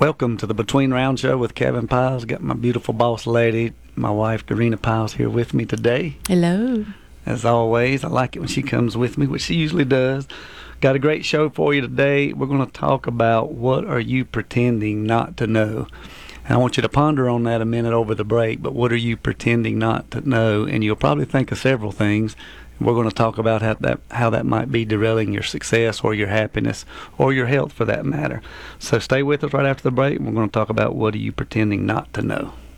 Welcome to the Between Round Show with Kevin Piles. Got my beautiful boss lady, my wife, Karina Piles, here with me today. Hello. As always, I like it when she comes with me, which she usually does. Got a great show for you today. We're going to talk about what are you pretending not to know. And I want you to ponder on that a minute over the break, but what are you pretending not to know? And you'll probably think of several things. We're going to talk about how that might be derailing your success or your happiness or your health for that matter. So stay with us right after the break. We're going to talk about what are you pretending not to know.